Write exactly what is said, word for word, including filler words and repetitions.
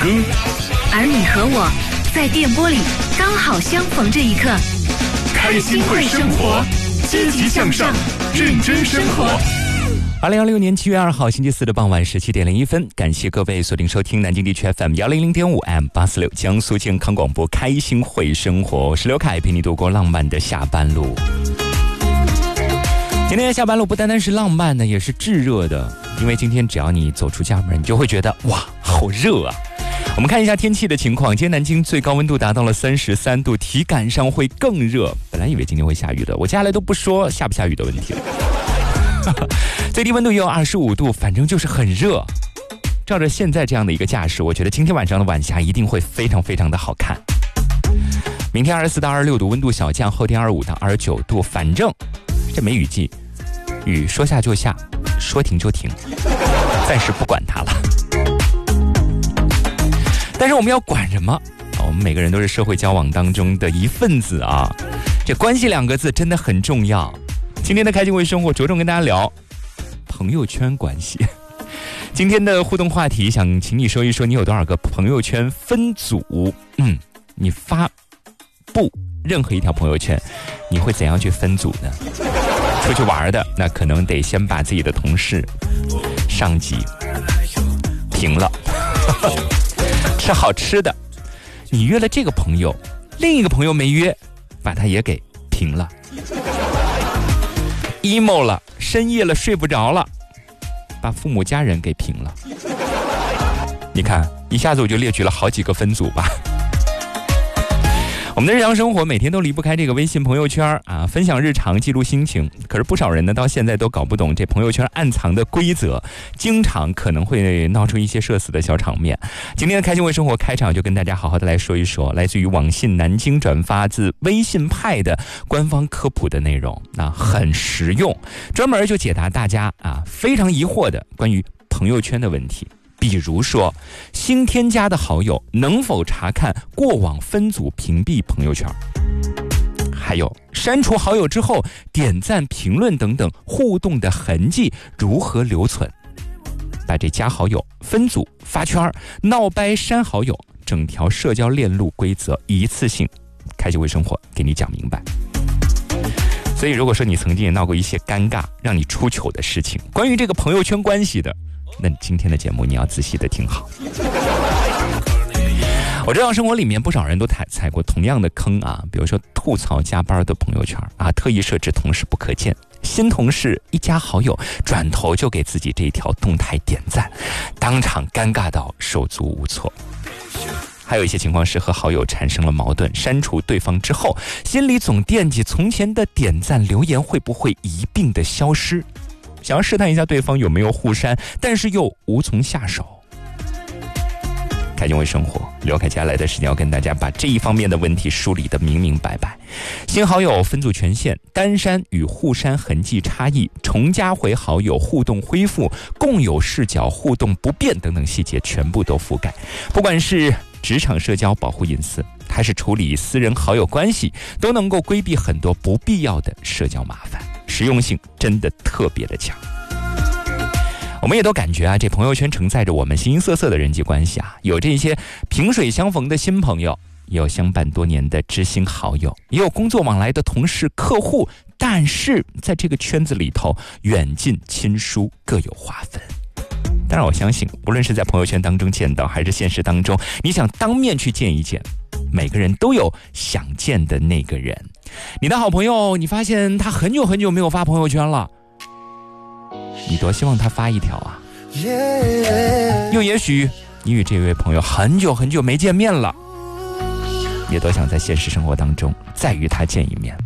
歌， 而你和我在电波里刚好相逢这一刻。 开心会生活，积极向上，认真生活。 二零二六年七月二号星期四的傍晚十七点零一分，感谢各位锁定收听南京地区 F M 幺零零点五 M 八四六江苏健康广播开心会生活，我是刘凯，陪你度过浪漫的下班路。今天的下班路不单单是浪漫的，也是炙热的，因为今天只要你走出家门，你就会觉得哇，好热啊！我们看一下天气的情况，今天南京最高温度达到了三十三度，体感上会更热。本来以为今天会下雨的，我接下来都不说下不下雨的问题了。最低温度也有二十五度，反正就是很热。照着现在这样的一个架势，我觉得今天晚上的晚霞一定会非常非常的好看。明天二十四到二十六度，温度小降，后天二十五到二十九度，反正这梅雨季，雨说下就下，说停就停，暂时不管它了。但是我们要管什么？我们每个人都是社会交往当中的一份子啊，这关系两个字真的很重要。今天的开心会生活着重跟大家聊朋友圈关系。今天的互动话题，想请你说一说你有多少个朋友圈分组。嗯，你发布任何一条朋友圈，你会怎样去分组呢？出去玩的，那可能得先把自己的同事、上级停了。吃好吃的，你约了这个朋友，另一个朋友没约，把他也给停了。emo 了，深夜了睡不着了，把父母家人给平了。你看，一下子我就列举了好几个分组吧。我们的日常生活每天都离不开这个微信朋友圈啊，分享日常，记录心情。可是不少人呢，到现在都搞不懂这朋友圈暗藏的规则，经常可能会闹出一些社死的小场面。今天的开心会生活开场就跟大家好好的来说一说，来自于网信南京转发自微信派的官方科普的内容，那很实用，专门就解答大家啊非常疑惑的关于朋友圈的问题。比如说，新添加的好友能否查看过往分组屏蔽朋友圈？还有，删除好友之后点赞、评论等等互动的痕迹如何留存？把这加好友、分组、发圈、闹掰、删好友整条社交链路规则一次性开心会生活给你讲明白。所以如果说你曾经也闹过一些尴尬让你出糗的事情，关于这个朋友圈关系的，那今天的节目你要仔细的听好。我知道生活里面不少人都踩踩过同样的坑啊，比如说吐槽加班的朋友圈啊，特意设置同事不可见，新同事一加好友，转头就给自己这一条动态点赞，当场尴尬到手足无措。还有一些情况是和好友产生了矛盾，删除对方之后，心里总惦记从前的点赞留言会不会一并的消失，想要试探一下对方有没有互删，但是又无从下手。开心会生活，刘凯接下来的时间要跟大家把这一方面的问题梳理得明明白白。新好友分组权限、单删与互删痕迹差异、重加回好友、互动恢复、共有视角、互动不变等等细节全部都覆盖。不管是职场社交保护隐私，还是处理私人好友关系，都能够规避很多不必要的社交麻烦，实用性真的特别的强。我们也都感觉啊，这朋友圈承载着我们形形色色的人际关系啊，有这些萍水相逢的新朋友，也有相伴多年的知心好友，也有工作往来的同事客户，但是在这个圈子里头，远近亲疏各有划分。当然我相信，无论是在朋友圈当中见到，还是现实当中你想当面去见一见，每个人都有想见的那个人。你的好朋友，你发现他很久很久没有发朋友圈了，你多希望他发一条啊。又也许你与这位朋友很久很久没见面了，也多想在现实生活当中再与他见一面。